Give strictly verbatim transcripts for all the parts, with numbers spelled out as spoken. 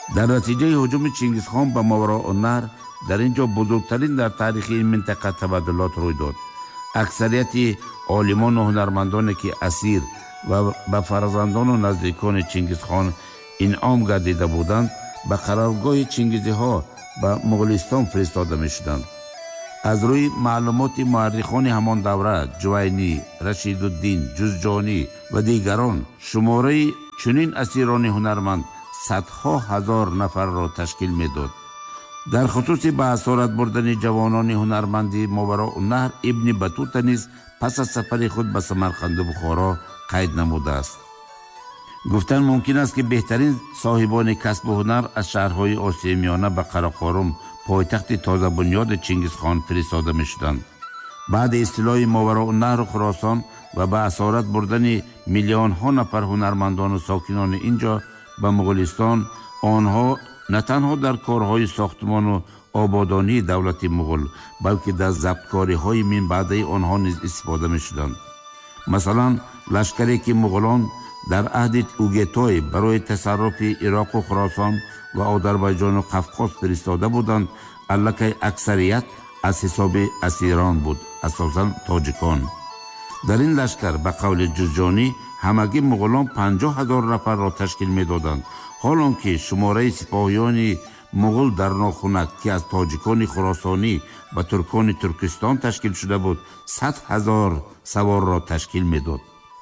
дар натиҷаи ҳуҷуми Чингизхон ба Мовароъуннаҳр дар ин ҷо бузургтарин дар таърихи ин минтақа табаддулот рӯй дод. аксарияти олимону ҳунармандоне ки асир ва ба фарзандону наздикони Чингизхон инъом гардида буданд, ба қароргоҳи чингизиҳо ба Муғулистон фиристода мешуданд. аз рӯи маълумоти муаррихони ҳамон давра Ҷувайнӣ, Рашидуддин, Ҷузҷонӣ ва дигарон, шумораи чунин асирони ҳунарманд садҳо ҳазор нафарро ташкил медод. дар хусуси ба асорат бурдани ҷавонони ҳунарманди Мовароъуннаҳр ибни Батута низ пас аз сафари худ ба Самарқанду Бухоро қайд намудааст. гуфтан мумкин аст ки беҳтарин соҳибони касбу ҳунар аз шаҳрҳои Осияи Миёна ба Қарақорум, пойтахти тозабунёди Чингизхон фиристода мешуданд. баъди истилои Мовароъуннаҳру Хуросон ва ба асорат бурдани миллионҳо нафар ҳунармандону сокинони ин ҷо ба Муғулистон, онҳо на танҳо дар корҳои сохтмону ободонии давлати муғул, балки дар забткориҳои минбаъдаи онҳо низ истифода мешуданд. масалан, лашкаре ки муғулон дар аҳди Угетой барои тасарруфи Ироқу Хуросон ва Озарбойҷону Қавқоз фиристода буданд, аллакай аксарият аз ҳисоби асирон буд, асосан тоҷикон. дар ин лашкар ба қавли Ҷузҷонӣ ҳамагӣ муғулон панҷоҳ ҳазор нафарро ташкил медоданд, ҳолон ки шумораи сипоҳиёни муғул дар нохунак ки аз тоҷикони хуросонӣ ва туркони Туркистон ташкил шуда буд, сад ҳазор саворро ташкил медод.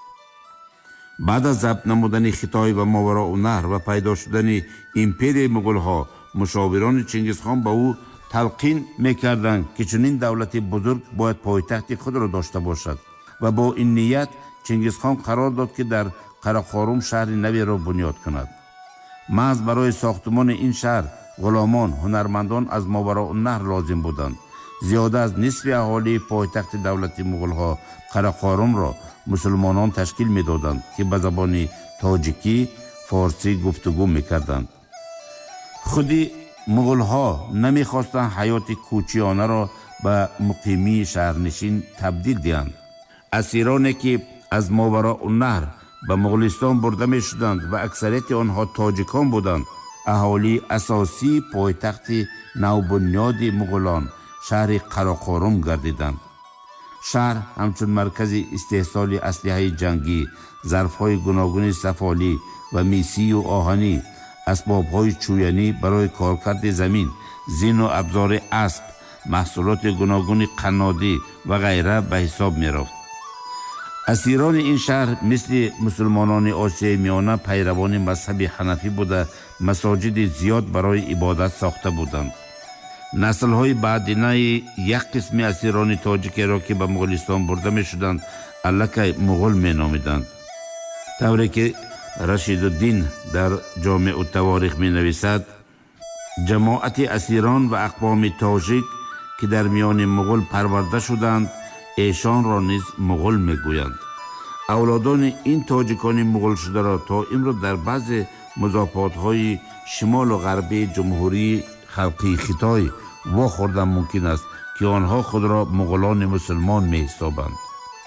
баъд аз забт намудани Хитой ва Мовароъуннаҳр ва пайдо шудани империяи муғулҳо, мушовирони Чингизхон ба ӯ талқин мекарданд ки чунин давлати бузург бояд пойтахти худро дошта бошад ва бо ин ният Чингизхон қарор дод ки дар Қарақорум шаҳри наверо бунёд кунад. маҳз барои сохтмони ин шаҳр ғуломон, ҳунармандон аз Мовароъуннаҳр лозим буданд. зиёда аз нисфи аҳолии пойтахти давлати муғулҳо Қарақорумро мусулмонон ташкил медоданд ки ба забони тоҷикӣ, форсӣ гуфтугӯ мекарданд. худи муғулҳо намехостанд ҳаёти кӯчиёнаро ба муқимии шаҳрнишин табдил диҳанд. асироне ки аз Мовароъуннаҳр ба Муғулистон бурда мешуданд ва аксарияти онҳо тоҷикон буданд, аҳолии асосии пойтахти навбунёди муғулон, шаҳри Қарақорум гардиданд. шаҳр ҳамчун маркази истеҳсоли аслиҳаи ҷангӣ, зарфҳои гуногуни сафолӣ ва мисию оҳанӣ, асбобҳои чӯянӣ барои коркарди замин, зину абзори асп, маҳсулоти гуногуни қаннодӣ ва ғайра ба ҳисоб мерафт. асирони ин шаҳр мисли мусулмонони Осияи Миёна пайравони мазҳаби ҳанафӣ буда масоҷиди зиёд барои ибодат сохта буданд. наслҳои баъдинаи як қисми асирони тоҷикеро ки ба Муғулистон бурда мешуданд, аллакай муғул меномиданд. тавре ки Рашидуддин дар Ҷомеъу Таворих менависад, ҷамоати асирон ва ақвоми тоҷик ки дар миёни муғул парварда шуданд, эшонро низ муғул мегӯянд. авлодони ин тоҷикони муғулшударо то имрӯз дар баъзе музофотҳои шимолу ғарбии ҷумҳурии халқии Хитой вохӯрдан мумкин аст ки онҳо худро муғулони мусулмон меҳисобанд.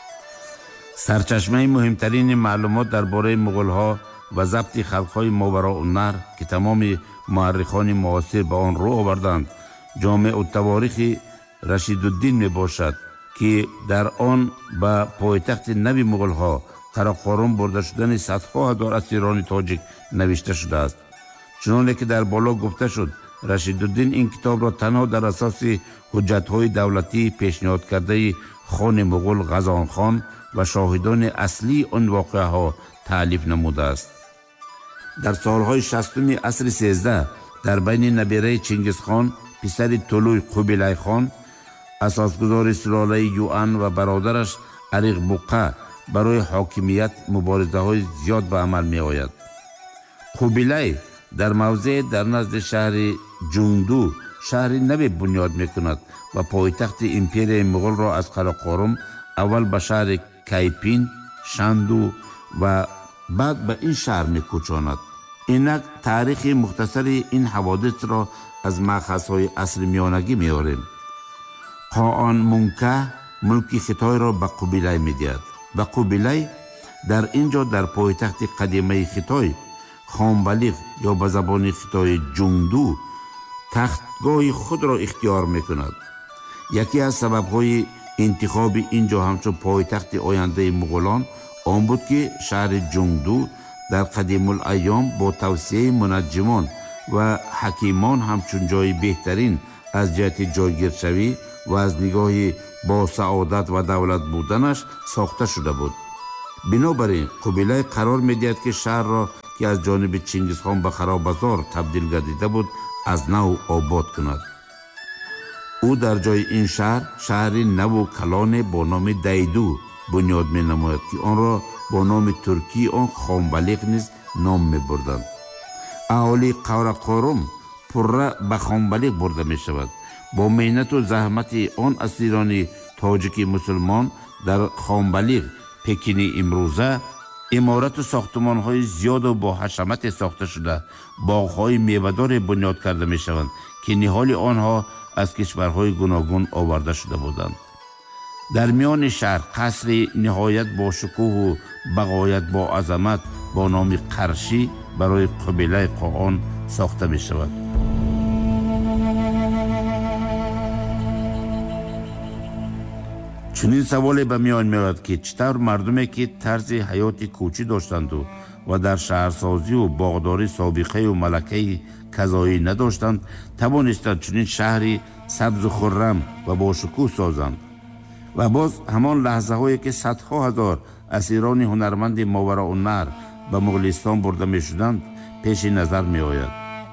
сарчашмаи муҳимтарини маълумот дар бораи муғулҳо ва забти халқҳои Мовароъуннаҳр ки тамоми муаррихони муосир ба он рӯ оварданд, Ҷомеъу Таворихи Рашидуддин мебошад ки дар он ба пойтахти нави муғулҳо Қарақорум бурда шудани садҳо ҳазор асирони тоҷик навишта шудааст. чуноне ки дар боло гуфта шуд, Рашидуддин ин китобро танҳо дар асоси ҳуҷҷатҳои давлатӣ пешниҳодкардаи хони муғул Ғазонхон ва шоҳидони аслии он воқеаҳо таълиф намудааст. дар солҳои шастуми асри сездаҳ дар байни набираи Чингизхон, писари Тулуй Қубилайхон, асосгузори сулолаи Юан ва бародараш Ариғбуқа барои ҳокимият муборизаҳои зиёд ба амал меояд. Қубилай дар мавзеъ дар назди шаҳри Ҷунду шаҳри наве бунёд мекунад ва пойтахти империяи муғулро аз Қарақорум аввал ба шаҳри Кайпин, Шанду ва баъд ба ин шаҳр мекӯчонад. инак таърихи мухтасари ин ҳаводисро аз маъхазҳои асри миёнагӣ меорем. Қоон Мунка мулки Хитойро ба Қубилай медиҳад. ба Қубилай дар ин ҷо дар пойтахти қадимаи Хитой خانبلیغ یا به زبان خطای جنگدو تختگاه خود را اختیار میکند. یکی از سببهای انتخاب اینجا همچون پایتخت آینده مغولان آن بود که شهر جنگدو در قدیم الایام با توصیه منجمان و حکیمان همچون جای بهترین از جهت جایگیرشوی و از نگاه با سعادت و دولت بودنش ساخته شده بود. بنابراین قبیله قرار می‌دهد که شهر را که از جانب چنگیزخان به خرابازار تبدیل گردیده بود از نو آباد کند. او در جای این شهر شهری نو و کلان با نام دیدو بنیاد می نماید که آن را با نام ترکی آن خانبلیغ نیز نام می بردند. اهالی قوراقارم پره به خانبلیغ برده می شود. با محنت و زحمت آن اسیران تاجیک مسلمان در خانبلیغ پکینی امروزه عمارت و ساختمان های زیاد و با حشمت ساخته شده باغ های میوه‌دار بنیاد کرده می شوند که نهال آنها از کشورهای گوناگون آورده شده بودند. در میان شهر قصری نهایت با شکوه و بغایت با عظمت با نام قرشی برای قبیله قاآن ساخته می شود. چنین سوال به میان میاد که چطور مردمی که طرز حیات کوچی داشتند و و در شهرسازی و باغداری سابقه و ملکه کذایی نداشتند توانستند چنین شهری سبز و خرم و با شکوه سازند. و باز همان لحظه هایی که صدها هزار اسیران هنرمند ماوراءالنهر به مغولستان برده می شدند پیش نظر می آید.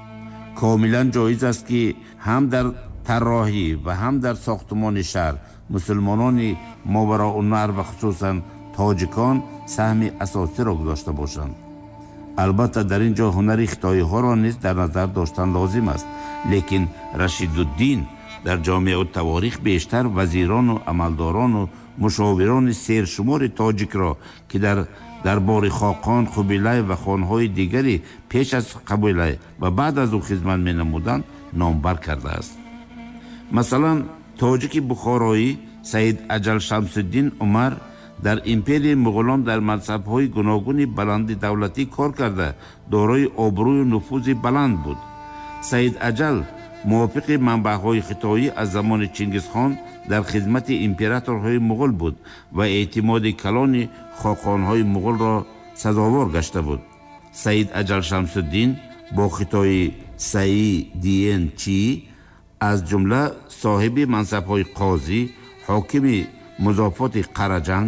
کاملا جایز است که هم در طراحی و هم در ساختمان شهر مسلمانان ماوراءالنهر و خصوصا تاجیکان سهم اساسی را گذاشته باشند. البته در اینجا هنر خطایی ها را نیز در نظر داشتن لازم است، لیکن رشیدالدین در جامعه و تواریخ بیشتر وزیران و عملداران و مشاوران سرشمار تاجیک را که در دربار خاقان، قبیله و خانهای دیگری پیش از قبیله و بعد از او خدمت می نمودند نامبر کرده است. مثلا تاجیک بخارایی سید اجل شمس الدین عمر در امپری مغولان در منصب‌های گوناگون بلند دولتی کار کرده دارای آبروی و نفوذ بلند بود. سید اجل موافق منبع‌های خطایی از زمان چنگیزخان در خدمت امپراتورهای مغول بود و اعتماد کلان خاقانهای مغول را سزاوار گشته بود. سید اجل شمس الدین با خطای سعی دین چی از جمله صاحب منصب‌های قاضی، حاکم مضافات قرجنگ،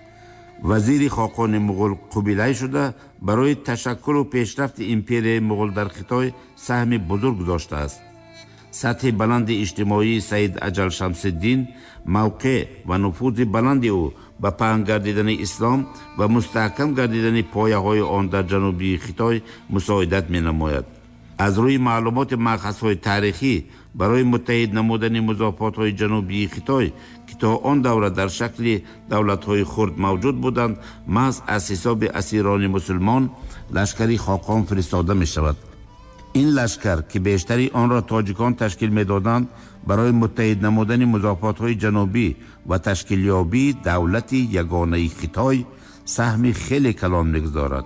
وزیر خاقان مغول قبیله شده برای تشکل و پیشرفت امپری مغول در خطای سهم بزرگ داشته است. سطح بلند اجتماعی سید اجل شمس الدین موقع و نفوذ بلند او به پهن گردیدن اسلام و مستحکم گردیدن پایه های آن در جنوبی خطای مساعدت می نماید. از روی معلومات مأخذ های تاریخی برای متحد نمودن مضافات های جنوبی خطای که تا آن دوره در شکل دولت های خرد موجود بودند محض از حساب اسیران مسلمان لشکری خاقان فرستاده می شود. این لشکر که بیشتری آن را تاجیکان تشکیل می دادند برای متحد نمودن مضافات های جنوبی و تشکیلیابی دولت یگانه خطای سهم خیلی کلان می‌گذارد.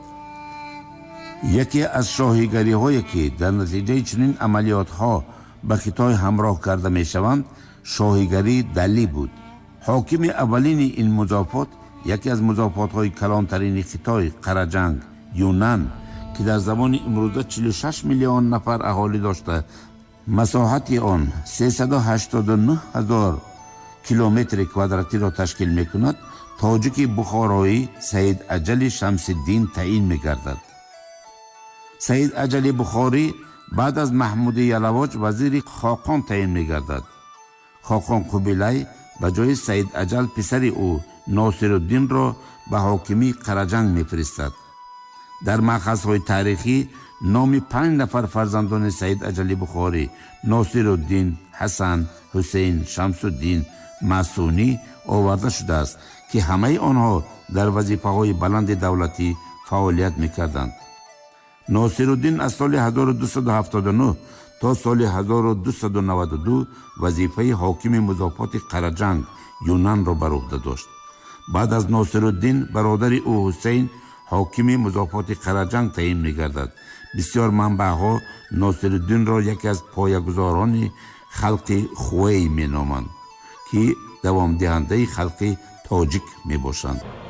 یکی از شاهیگری هایی که در نتیجه چنین عملیات ها به خطای همراه کرده می شوند شاهیگری دلی بود. حاکم اولین این مضافات یکی از مضافات های کلان ترین خطای قرجنگ یونان که در زمان امروزه چهل و شش میلیون نفر اهالی داشته مساحت آن سیصد و هشتاد و نه هزار کیلومتر کوادراتی را تشکیل می کند تاجیک بخارایی سید اجل شمس الدین تعیین می گردد. سید اجل بخاری بعد از محمود یلواج وزیر خاقان تعیین می گردد. خاقان قبیله به جای سید اجل پسر او ناصرالدین را به حاکمی قرجنگ می فرستد. در مأخذهای تاریخی نام پنج نفر فرزندان سید اجل بخاری ناصرالدین، حسن، حسین، شمس الدین، معصونی آورده شده است که همه آنها در وظیفه‌های بلند دولتی فعالیت می‌کردند. ناصرالدین از سال هزار و دویست و هفتاد و نه تا سال هزار و دویست و نود و دو وظیفه حاکم مضافات قرجنگ یونان را بر عهده داشت. بعد از ناصرالدین برادر او حسین ҳокими музофоти қараҷанг таъин мегардад. бисёр манбаъҳо носируддинро яке аз поягузорони халқи хуэй меноманд ки давомдиҳандаи халқи тоҷик мебошанд.